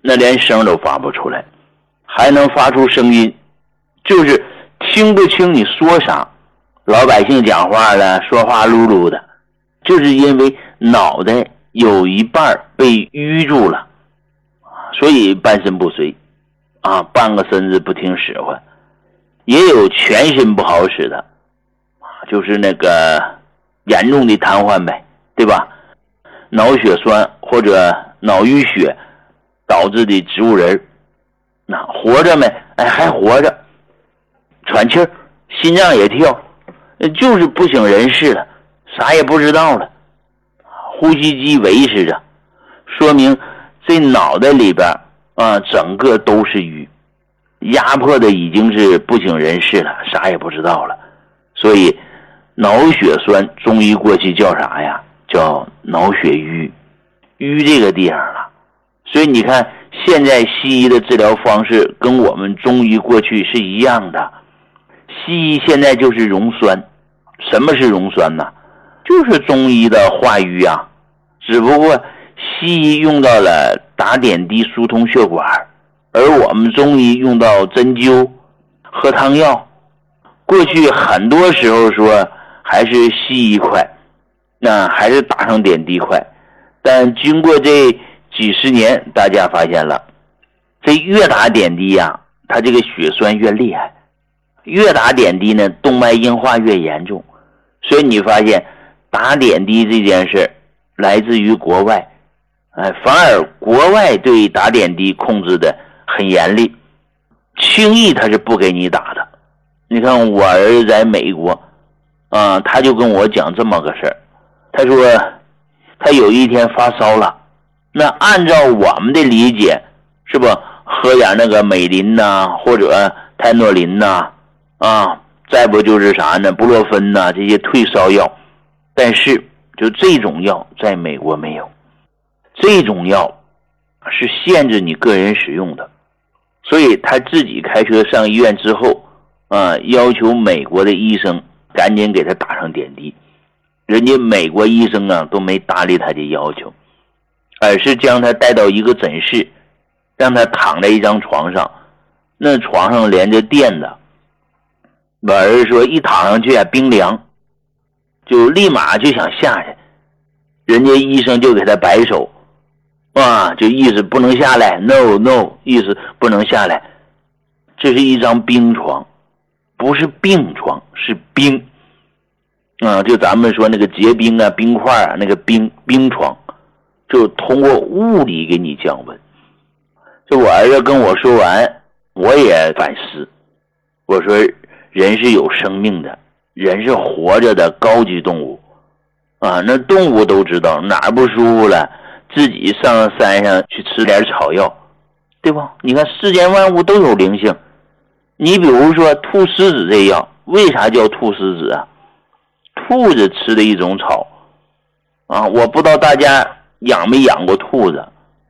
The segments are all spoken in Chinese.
那连声都发不出来，还能发出声音，就是听不清你说啥。老百姓讲话了，说话噜噜的，就是因为脑袋有一半被淤住了，所以半身不遂啊，半个身子不听使唤。也有全身不好使的，就是那个严重的瘫痪呗，对吧？脑血栓或者脑淤血导致的植物人，那活着没？哎，还活着，喘气儿，心脏也跳，就是不省人事了，啥也不知道了，呼吸机维持着，说明这脑袋里边啊，整个都是淤，压迫的已经是不省人事了，啥也不知道了。所以脑血栓中医过去叫啥呀？叫脑血瘀，瘀这个地方了。所以你看现在西医的治疗方式跟我们中医过去是一样的。西医现在就是溶栓。什么是溶栓呢？就是中医的化瘀啊，只不过西医用到了打点滴疏通血管，而我们中医用到针灸、喝汤药。过去很多时候说还是西医快，那还是打上点滴快，但经过这几十年，大家发现了，这越打点滴呀，它这个血栓越厉害，越打点滴呢，动脉硬化越严重。所以你发现打点滴这件事来自于国外，反而国外对打点滴控制的很严厉，轻易他是不给你打的。你看我儿子在美国啊，他就跟我讲这么个事儿，他说他有一天发烧了，那按照我们的理解是不喝点那个美林呐，或者泰诺林呐，啊，再不就是啥呢，布洛芬呐，这些退烧药。但是就这种药在美国没有，这种药是限制你个人使用的，所以他自己开车上医院之后要求美国的医生赶紧给他打上点滴。人家美国医生啊都没搭理他的要求，而是将他带到一个诊室，让他躺在一张床上，那床上连着垫的。我儿子说一躺上去冰凉，就立马就想下去，人家医生就给他摆手就意思不能下来， no， 意思不能下来。这是一张冰床，不是病床，是冰就咱们说那个结冰啊，冰块啊，那个冰床，就通过物理给你降温。就我儿子跟我说完，我也反思，我说人是有生命的，人是活着的高级动物那动物都知道哪儿不舒服了，自己上山上去吃点草药，对吧？你看世间万物都有灵性。你比如说菟丝子这药，为啥叫菟丝子啊？兔子吃的一种草我不知道大家养没养过兔子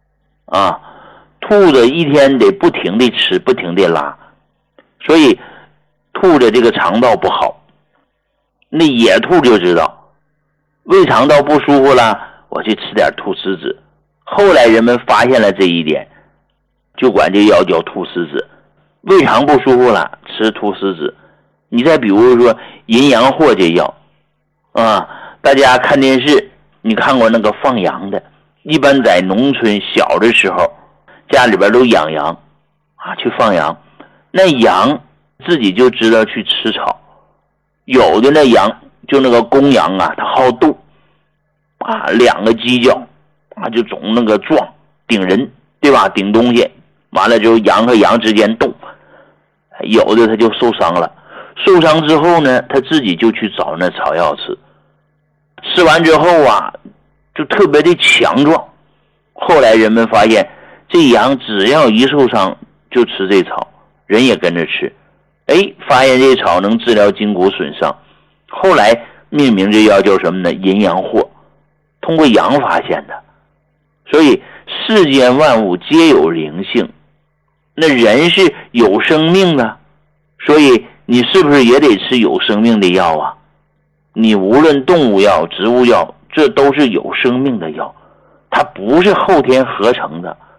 兔子一天得不停地吃，不停地拉，所以兔子这个肠道不好。那野兔就知道胃肠道不舒服了，我去吃点菟丝子。后来人们发现了这一点，就管这药叫菟丝子。胃肠不舒服了，吃菟丝子。你再比如说淫羊藿这药大家看电视，你看过那个放羊的，一般在农村小的时候，家里边都养羊去放羊，那羊自己就知道去吃草。有的那羊就那个公羊它好斗两个犄角就总那个撞顶人，对吧？顶东西，完了之后羊和羊之间斗，有的他就受伤了。受伤之后呢，他自己就去找那草药吃，吃完之后就特别的强壮。后来人们发现这羊只要一受伤就吃这草，人也跟着吃，发现这草能治疗筋骨损伤。后来命名这药叫什么呢？淫羊藿，通过羊发现的。所以世间万物皆有灵性，那人是有生命的，所以你是不是也得吃有生命的药啊？你无论动物药、植物药，这都是有生命的药，它不是后天合成的，